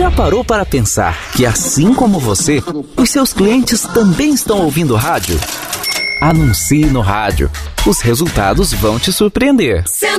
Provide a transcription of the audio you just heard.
Já parou para pensar que, assim como você, os seus clientes também estão ouvindo rádio? Anuncie no rádio. Os resultados vão te surpreender. 100,3